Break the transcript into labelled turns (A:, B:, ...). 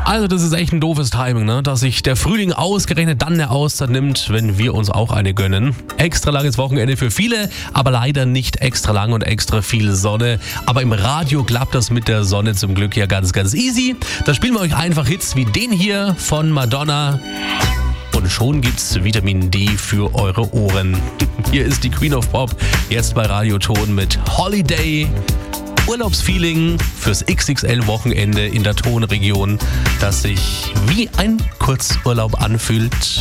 A: Also das ist echt ein doofes Timing, ne? Dass sich der Frühling ausgerechnet dann eine Auszeit nimmt, wenn wir uns auch eine gönnen. Extra langes Wochenende für viele, aber leider nicht extra lang und extra viel Sonne. Aber im Radio klappt das mit der Sonne zum Glück ja ganz, ganz easy. Da spielen wir euch einfach Hits wie den hier von Madonna. Und schon gibt's Vitamin D für eure Ohren. Hier ist die Queen of Pop, jetzt bei Radioton mit Holiday. Urlaubsfeeling fürs XXL-Wochenende in der Tonregion, das sich wie ein Kurzurlaub anfühlt.